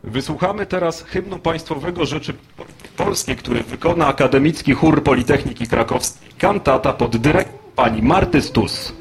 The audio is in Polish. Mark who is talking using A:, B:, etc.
A: Wysłuchamy teraz hymnu państwowego Rzeczypospolitej, który wykona Akademicki Chór Politechniki Krakowskiej. Kantata pod dyrekcją pani Marty Stus.